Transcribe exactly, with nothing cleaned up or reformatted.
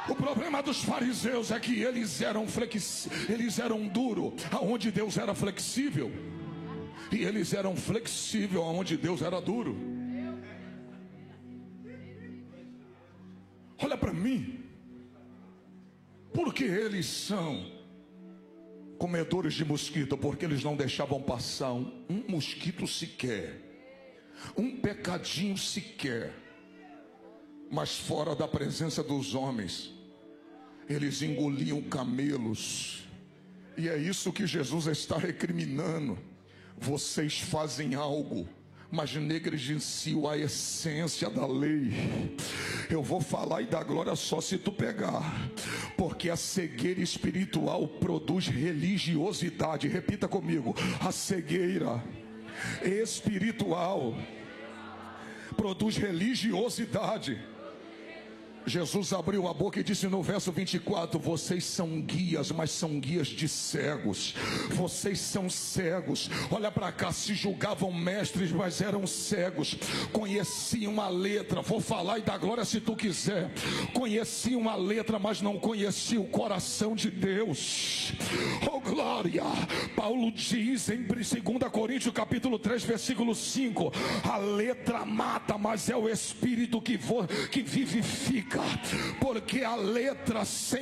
O problema dos fariseus é que eles eram flex... eles eram duros aonde Deus era flexível, e eles eram flexíveis aonde Deus era duro. Olha para mim, porque eles são comedores de mosquito, porque eles não deixavam passar um, um mosquito sequer, um pecadinho sequer. Mas fora da presença dos homens, eles engoliam camelos. E é isso que Jesus está recriminando. Vocês fazem algo, mas negligenciam a essência da lei. Eu vou falar e dar glória só se tu pegar, porque a cegueira espiritual produz religiosidade. Repita comigo: a cegueira espiritual produz religiosidade. Jesus abriu a boca e disse no verso vinte e quatro: vocês são guias, mas são guias de cegos. Vocês são cegos. Olha para cá, se julgavam mestres, mas eram cegos. Conheciam a letra, vou falar e dar glória se tu quiser. Conheciam a letra, mas não conheciam o coração de Deus. Oh glória! Paulo diz em dois Coríntios capítulo três versículo cinco: a letra mata, mas é o Espírito que, vo, que vivifica. Porque a letra sem